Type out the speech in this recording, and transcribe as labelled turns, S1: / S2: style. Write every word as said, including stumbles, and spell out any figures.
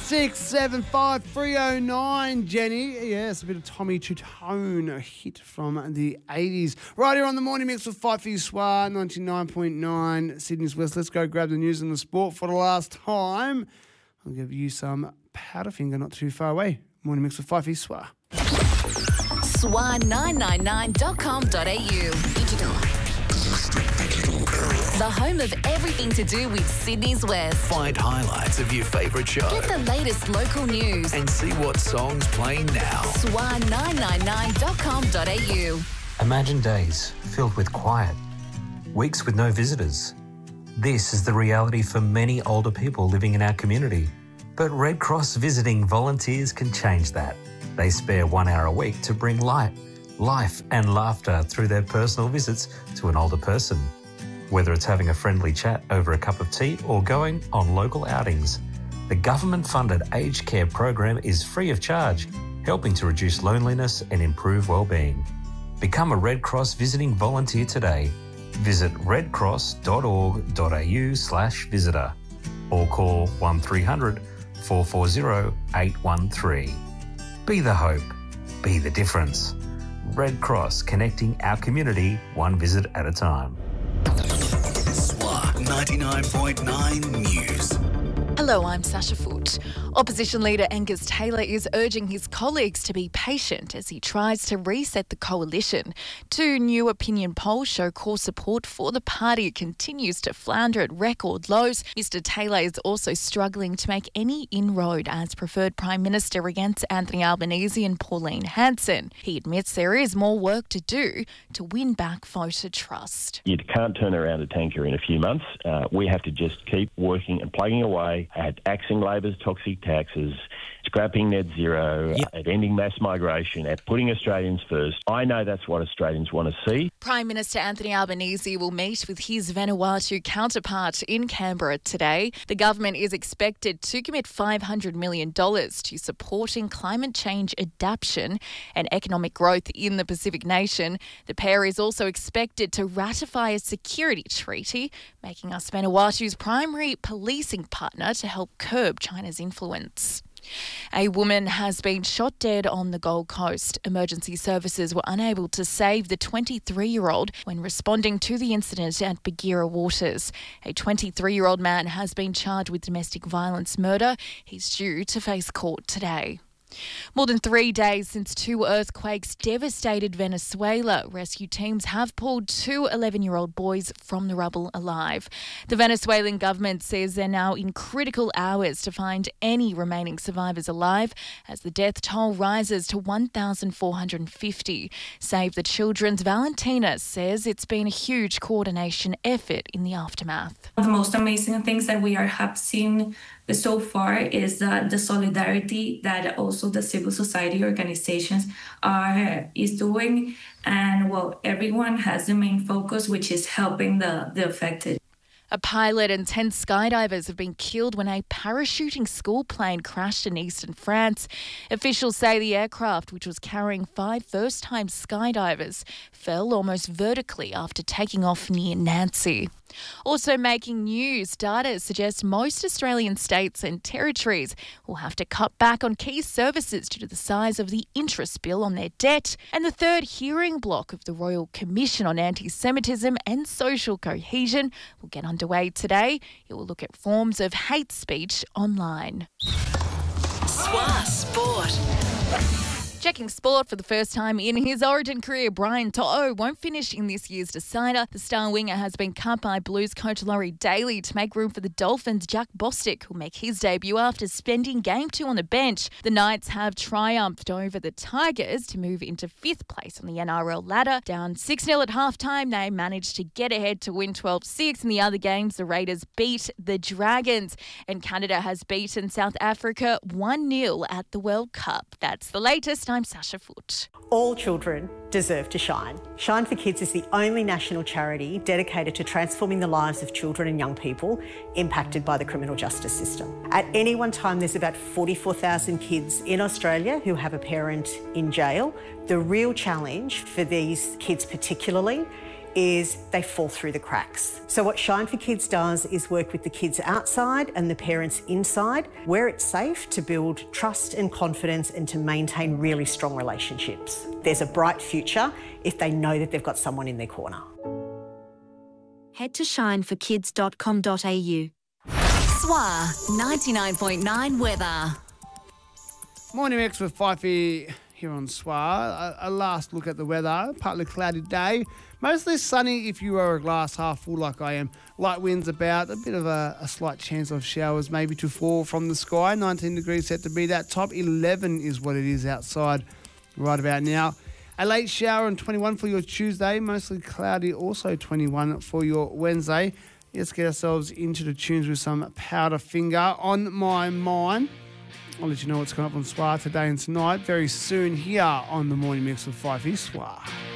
S1: six seven five three oh nine, Jenny. Yes, a bit of Tommy Tutone, a hit from the eighties. Right here on the Morning Mix with Fight for You Soir, ninety-nine point nine Sydney's West. Let's go grab the news and the sport for the last time. I'll give you some Powderfinger not too far away. Morning Mix with Fight for You Soir.
S2: soir nine nine nine dot com dot a u. Digital. The home of everything to do with Sydney's West.
S3: Find highlights of your favourite show.
S2: Get the latest local news.
S3: And see what songs playing now.
S2: soir nine nine nine dot com dot a u.
S4: Imagine days filled with quiet, weeks with no visitors. This is the reality for many older people living in our community. But Red Cross visiting volunteers can change that. They spare one hour a week to bring light, life and laughter through their personal visits to an older person. Whether it's having a friendly chat over a cup of tea or going on local outings, the government-funded aged care program is free of charge, helping to reduce loneliness and improve well-being. Become a Red Cross visiting volunteer today. Visit redcross.org.au slash visitor or call one three hundred four four zero eight one three. Be the hope. Be the difference. Red Cross, connecting our community one visit at a time.
S3: Soir ninety-nine point nine News.
S5: Hello, I'm Sasha Foote. Opposition leader Angus Taylor is urging his colleagues to be patient as he tries to reset the coalition. Two new opinion polls show core support for the party continues to flounder at record lows. Mr Taylor is also struggling to make any inroad as preferred Prime Minister against Anthony Albanese and Pauline Hanson. He admits there is more work to do to win back voter trust.
S6: You can't turn around a tanker in a few months. Uh, we have to just keep working and plugging away at axing Labor's toxic taxes, scrapping net zero, yep. at ending mass migration, at putting Australians first. I know that's what Australians want to see.
S5: Prime Minister Anthony Albanese will meet with his Vanuatu counterpart in Canberra today. The government is expected to commit five hundred million dollars to supporting climate change adaptation and economic growth in the Pacific nation. The pair is also expected to ratify a security treaty, making us Vanuatu's primary policing partner to help curb China's influence. A woman has been shot dead on the Gold Coast. Emergency services were unable to save the twenty-three-year-old when responding to the incident at Bagheera Waters. A twenty-three-year-old man has been charged with domestic violence murder. He's due to face court today. More than three days since two earthquakes devastated Venezuela, rescue teams have pulled two eleven-year-old boys from the rubble alive. The Venezuelan government says they're now in critical hours to find any remaining survivors alive as the death toll rises to one thousand four hundred fifty. Save the Children's Valentina says it's been a huge coordination effort in the aftermath.
S7: The most amazing things that we are have seen so far is uh, the solidarity that also the civil society organizations are is doing, and well, everyone has the main focus, which is helping the, the affected.
S5: A pilot and ten skydivers have been killed when a parachuting school plane crashed in eastern France. Officials say the aircraft, which was carrying five first-time skydivers, fell almost vertically after taking off near Nancy. Also making news, data suggests most Australian states and territories will have to cut back on key services due to the size of the interest bill on their debt. And the third hearing block of the Royal Commission on Anti-Semitism and Social Cohesion will get underway today. It will look at forms of hate speech online.
S2: Soir Sport.
S5: Checking sport for the first time in his Origin career, Brian To'o won't finish in this year's decider. The star winger has been cut by Blues coach Laurie Daly to make room for the Dolphins' Jack Bostic, who'll make his debut after spending game two on the bench. The Knights have triumphed over the Tigers to move into fifth place on the N R L ladder. Down six nil at halftime, they managed to get ahead to win twelve six. In the other games, the Raiders beat the Dragons, and Canada has beaten South Africa one nil at the World Cup. That's the latest. I'm Sasha Foote.
S8: All children deserve to shine. Shine for Kids is the only national charity dedicated to transforming the lives of children and young people impacted by the criminal justice system. At any one time, there's about forty-four thousand kids in Australia who have a parent in jail. The real challenge for these kids particularly is they fall through the cracks. So what Shine for Kids does is work with the kids outside and the parents inside, where it's safe to build trust and confidence and to maintain really strong relationships. There's a bright future if they know that they've got someone in their corner.
S9: Head to shine for kids dot com dot a u.
S2: S W A ninety-nine point nine weather.
S1: Morning mix with Fifey here on S W A. A, a last look at the weather. Partly cloudy day. Mostly sunny if you are a glass half full like I am. Light winds about. A bit of a, a slight chance of showers maybe to fall from the sky. nineteen degrees set to be that top. eleven is what it is outside right about now. A late shower and twenty-one for your Tuesday. Mostly cloudy, also twenty-one for your Wednesday. Let's get ourselves into the tunes with some Powderfinger on my mind. I'll let you know what's coming up on S W A today and tonight very soon here on the Morning Mix with Fifey S W A.